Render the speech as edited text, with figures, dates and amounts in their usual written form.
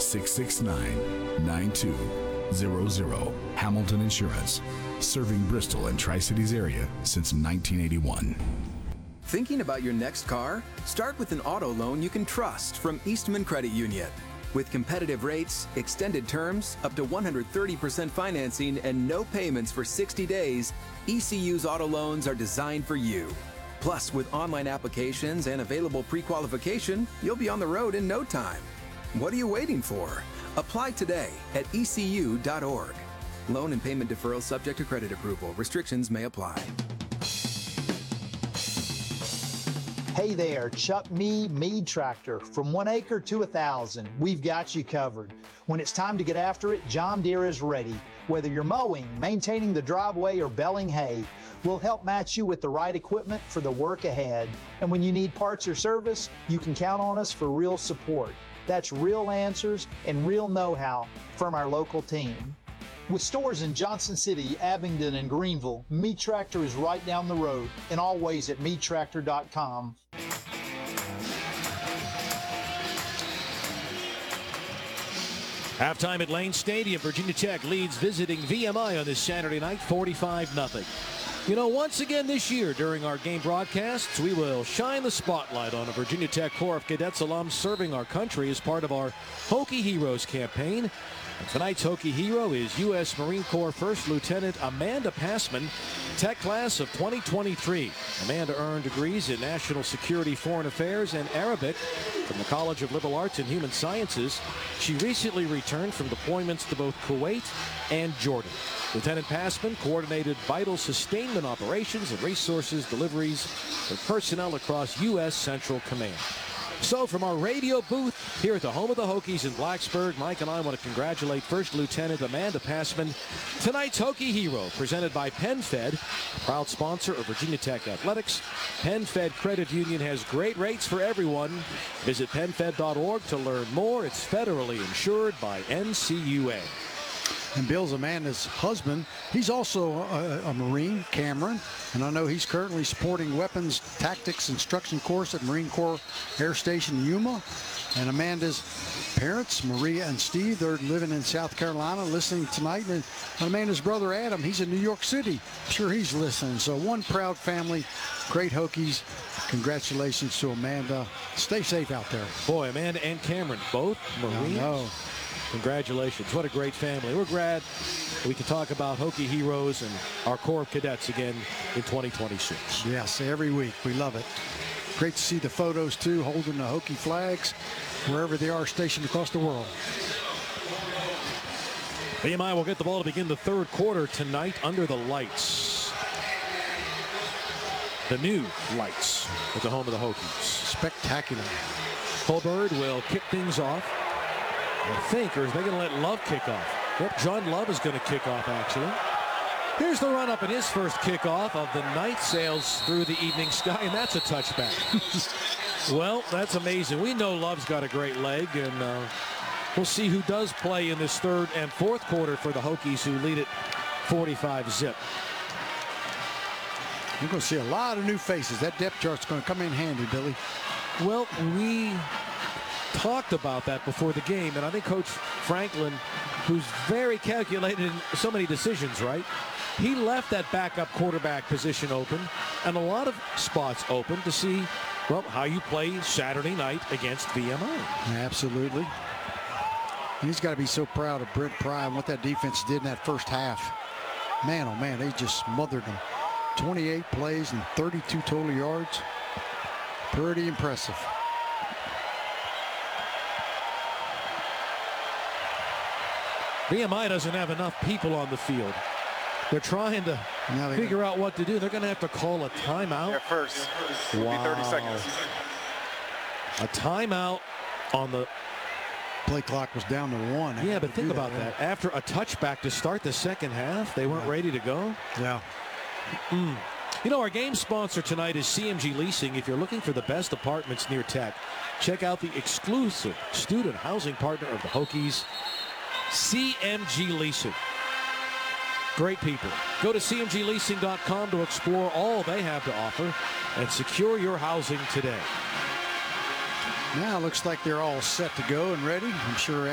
669-9200. Hamilton Insurance, serving Bristol and Tri-Cities area since 1981. Thinking about your next car? Start with an auto loan you can trust from Eastman Credit Union. With competitive rates, extended terms, up to 130% financing, and no payments for 60 days, ECU's auto loans are designed for you. Plus, with online applications and available pre-qualification, you'll be on the road in no time. What are you waiting for? Apply today at ecu.org. Loan and payment deferral subject to credit approval. Restrictions may apply. Hey there, Chuck Mead Tractor. From 1 acre to 1,000, we've got you covered. When it's time to get after it, John Deere is ready. Whether you're mowing, maintaining the driveway, or baling hay, we'll help match you with the right equipment for the work ahead. And when you need parts or service, you can count on us for real support. That's real answers and real know-how from our local team. With stores in Johnson City, Abingdon, and Greenville, Mead Tractor is right down the road and always at meadtractor.com. Halftime at Lane Stadium. Virginia Tech leads visiting VMI on this Saturday night, 45-0. You know, once again this year during our game broadcasts, we will shine the spotlight on a Virginia Tech Corps of Cadets alum serving our country as part of our Hokie Heroes campaign. And tonight's Hokie hero is U.S. Marine Corps First Lieutenant Amanda Passman, Tech class of 2023. Amanda earned degrees in National Security, Foreign Affairs, and Arabic from the College of Liberal Arts and Human Sciences. She recently returned from deployments to both Kuwait and Jordan. Lieutenant Passman coordinated vital sustainment operations and resources deliveries for personnel across U.S. Central Command. So from our radio booth here at the home of the Hokies in Blacksburg, Mike and I want to congratulate First Lieutenant Amanda Passman. Tonight's Hokie hero presented by PenFed, proud sponsor of Virginia Tech Athletics. PenFed Credit Union has great rates for everyone. Visit PenFed.org to learn more. It's federally insured by NCUA. And Bill's Amanda's husband. He's also a Marine, Cameron, and I know he's currently supporting weapons tactics instruction course at Marine Corps Air Station Yuma. And Amanda's parents, Maria and Steve, they're living in South Carolina listening tonight. And Amanda's brother Adam, he's in New York City. I'm sure he's listening. So one proud family, great Hokies. Congratulations to Amanda. Stay safe out there. Boy, Amanda and Cameron, both Marines. Congratulations. What a great family. We're glad we can talk about Hokie heroes and our Corps of Cadets again in 2026. Yes, every week. We love it. Great to see the photos, too, holding the Hokie flags wherever they are stationed across the world. VMI will get the ball to begin the third quarter tonight under the lights. The new lights at the home of the Hokies. Spectacular. Colbert will kick things off. I think, or is they going to let Love kick off? Yep, John Love is going to kick off, actually. Here's the run-up in his first kickoff of the night. Sails through the evening sky, and that's a touchback. Well, that's amazing. We know Love's got a great leg, and we'll see who does play in this third and fourth quarter for the Hokies, who lead it 45-0. You're going to see a lot of new faces. That depth chart's going to come in handy, Billy. Well, we talked about that before the game, and I think Coach Franklin, who's very calculated in so many decisions, right? He left that backup quarterback position open and a lot of spots open to see, well, how you play Saturday night against VMI. Absolutely. And he's got to be so proud of Brent Pry and what that defense did in that first half. Man, oh man, they just smothered them. 28 plays and 32 total yards. Pretty impressive. VMI doesn't have enough people on the field. They're trying to figure out what to do. They're going to have to call a timeout. Their first. It'll be 30 seconds. A timeout on the play clock was down to 1. Yeah, but think about that. After a touchback to start the second half, they weren't ready to go. Yeah. You know, our game sponsor tonight is CMG Leasing. If you're looking for the best apartments near Tech, check out the exclusive student housing partner of the Hokies, CMG Leasing. Great people. Go to cmgleasing.com to explore all they have to offer and secure your housing today. Now it looks like they're all set to go and ready. I'm sure